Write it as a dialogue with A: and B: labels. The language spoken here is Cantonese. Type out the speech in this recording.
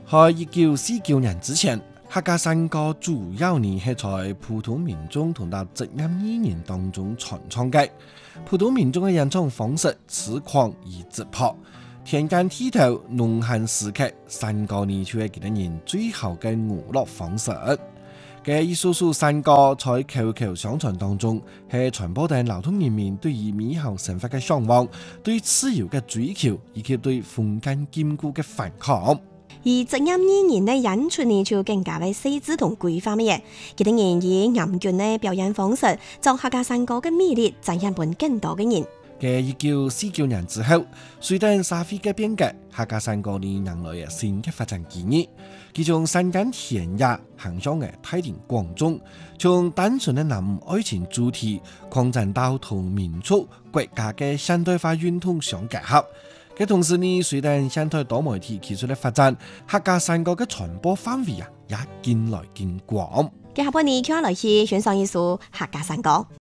A: 喺1949年之前，客家山歌主要呢係在普通民眾同到職業藝人當中傳唱嘅。普通民眾嘅演唱方式粗獷而直樸，田間地頭農閒時刻，山歌呢就係佢哋人最後嘅娛樂方式。嘅一首首山歌在口口相傳當中，係傳播緊勞動人民對於美好生活嘅向往、對自由嘅追求，以及對封建禁錮嘅反抗。
B: 而職業藝人呢演出呢就更加為細緻同規範嘅嘢，佢哋人以嚴峻嘅表演方式，將客家山歌嘅魅力展現俾更多嘅人。
A: 嘅1949年之後，隨着社會嘅變革，客家山歌呢迎來嘅新嘅發展機遇。佢從山間田野行向嘅太平廣眾，從單純嘅男女愛情主題擴展到同民族國家嘅現代化運動相結合。嘅同時呢，隨着現代多媒體技術嘅發展，客家山歌嘅傳播範圍也漸來漸廣。
B: 接下來呢，接下來去欣賞一首客家山歌。